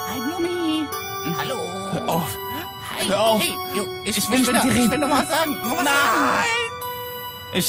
Hi, Blumi. Hallo. Hör auf. Hi. Hör auf. Hey, Ich will mit dir Ich reden. will noch was sagen. Nein!